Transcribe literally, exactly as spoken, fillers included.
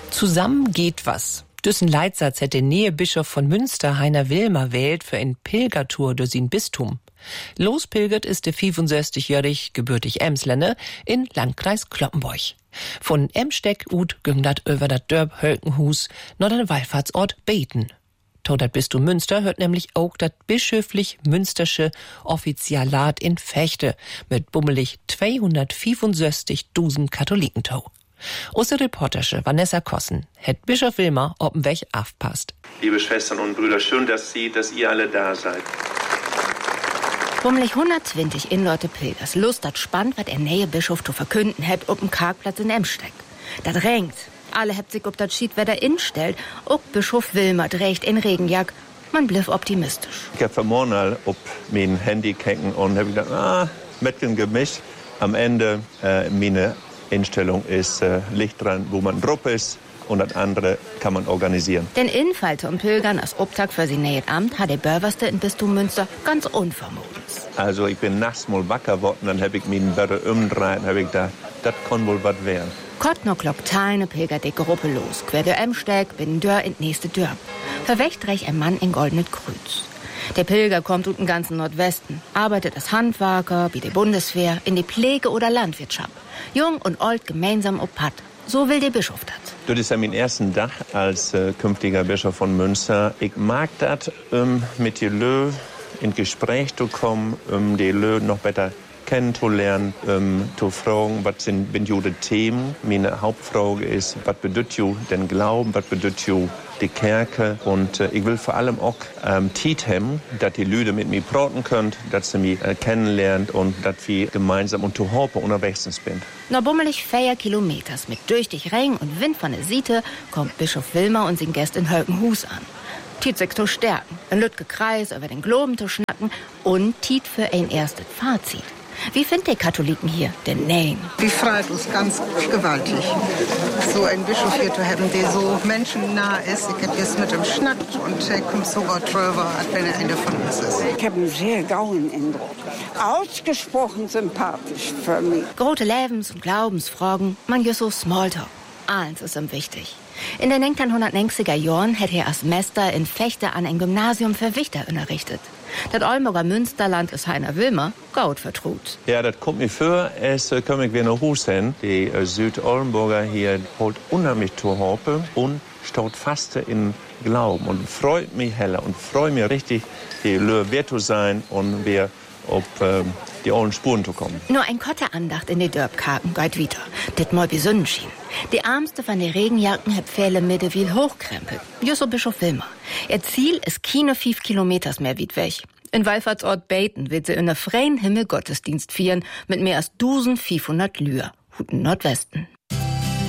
Zusammen geht was. Düssen Leitsatz hätte Nähe-Bischof von Münster Heiner Wilmer wählt für ein Pilgertour durch sein Bistum. Lospilgert ist der fünfundsechzigjährig gebürtig Emslänner in Landkreis Cloppenburg. Von Emsteck ut ging dat über dat Dörp Hölkenhus noch den Wallfahrtsort Beten. To dat Bistum Münster hört nämlich auch dat bischöflich-münstersche Offizialat in Fechte mit bummelig zweihundertfünfundsechzigtausend Katholiken to. Unsere Reportersche Vanessa Kossen hat Bischof Wilmer ob'n Weg aufpasst. Liebe Schwestern und Brüder, schön, dass Sie, dass ihr alle da seid. Bummelig hundertzwanzig inleute Pilgers Lust dat spannt, wat er nähe Bischof zu verkünden hebt ob'n Kargplatz in Emsteck. Dat renkt. Alle hebt sich ob dat Schiedwetter instellt. Auch Bischof Wilmer trägt in Regenjack. Man bliff optimistisch. Ich hab vermornal ob mein Handy kecken und hab gedacht, ah, Mettchen gemischt. Am Ende, äh, meine Einstellung ist äh, Licht dran, wo man drauf ist. Und das andere kann man organisieren. Den Infall zum Pilgern als Obtag für sein nähes Amt hat der Börverste in Bistum Münster ganz unvermutens. Also ich bin nachts mal wacker geworden, dann hab ich mich Börre umdreht und hab ich gedacht, das kann wohl was werden. Kott noch klock teine pilgert die Gruppe los, quer der Emsteck, binnen Dörr in nächste Dörr. Verwächt recht ein Mann in goldenet Krüz. Der Pilger kommt ut den ganzen Nordwesten, arbeitet als Handwerker, wie die Bundeswehr, in die Pflege oder Landwirtschaft. Jung und alt gemeinsam ob Patt. So will der Bischof das. Das ist ja mein ersten Tag als äh, künftiger Bischof von Münster. Ich mag das, um mit die Lö in Gespräch zu kommen, um die Lö noch besser kennenzulernen, um zu fragen, was sind die Themen. Meine Hauptfrage ist, was bedeutet ju den Glauben, was bedeutet ju die Kirche. Und äh, ich will vor allem auch ähm, Tiet haben, dass die Leute mit mir praten können, dass sie mich äh, kennenlernen und dass wir gemeinsam und zu Hoppe unterwegs sind. Noch bummelig vier Kilometers mit durchtig Regen und Wind von der Siete kommt Bischof Wilmer und sein Gäst in Hölkenhus an. Tiet sich zu stärken, ein Lütge Kreis über den Globen zu schnacken und Tiet für ein erstes Fazit. Wie findet die Katholiken hier den Nähen? Die freut uns ganz gewaltig. So ein Bischof hier zu haben, der so menschennah ist. Ich habe jetzt mit ihm schnackt und er kommt sogar drüber, als wenn er einer von uns ist. Ich habe einen sehr gauen Eindruck. Ausgesprochen sympathisch für mich. Große Lebens- und Glaubensfragen, man so Smalltalk. Eins ist ihm wichtig. In den neunzehnhundertneunziger Jahren hätte er als Meister in Fechte an ein Gymnasium für Wichter unterrichtet. Das Oldenburger Münsterland ist Heiner Wilmer gut vertraut. Ja, das kommt mir vor, es äh, komme ich wieder nach Hus hin. Die äh, Südoldenburger hier holt unheimlich zu Hoppe und staut fast in Glauben und freut mich heller und freut mich richtig, die Löhe wert zu sein und wir ob äh, die alten Spuren zu kommen. Nur ein Kotte Andacht in die Dörbkarten geht wieder. Dit mal wie Sonnenschien. Die Armste von den Regenjacken hat Pfähle Mittewil hochkrempelt. Jusso Bischof Wilmer. Ihr Ziel ist keine fünf Kilometers mehr weit weg. In Wallfahrtsort Beten wird sie in der freien Himmel Gottesdienst feiern mit mehr als eintausendfünfhundert Lüher. Huten Nordwesten.